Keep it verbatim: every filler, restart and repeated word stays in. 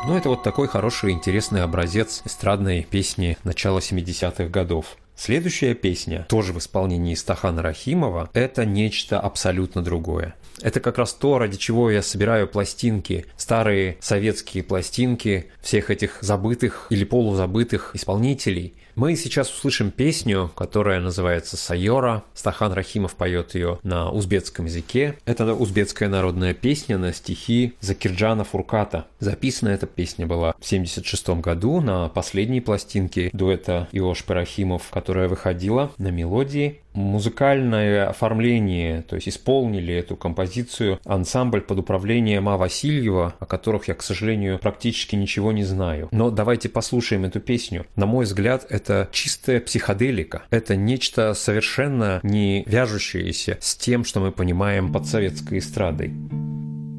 Ну, это вот такой хороший, интересный образец эстрадной песни начала семидесятых годов. Следующая песня, тоже в исполнении Стахана Рахимова, это нечто абсолютно другое. Это как раз то, ради чего я собираю пластинки, старые советские пластинки всех этих забытых или полузабытых исполнителей. Мы сейчас услышим песню, которая называется «Сайора». Стахан Рахимов поет ее на узбекском языке. Это узбекская народная песня на стихи Закирджана Фурката. Записана эта песня была в семьдесят шестом году на последней пластинке дуэта Иошпы Рахимов, которая выходила на мелодии. Музыкальное оформление, то есть исполнили эту композицию ансамбль под управлением А. Васильева, о которых я, к сожалению, практически ничего не знаю. Но давайте послушаем эту песню. На мой взгляд, это чистая психоделика. Это нечто совершенно не вяжущееся с тем, что мы понимаем под советской эстрадой.